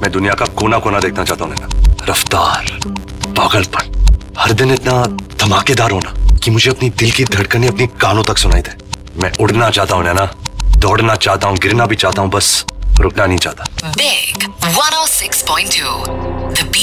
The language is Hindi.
मैं दुनिया का कोना कोना देखना चाहता हूँ नैना। रफ्तार, पागलपन, हर दिन इतना धमाकेदार होना कि मुझे अपनी दिल की धड़कनें अपनी कानों तक सुनाई दे। मैं उड़ना चाहता हूँ नैना, दौड़ना चाहता हूँ, गिरना भी चाहता हूँ, बस रुकना नहीं चाहता। Big 106.2 The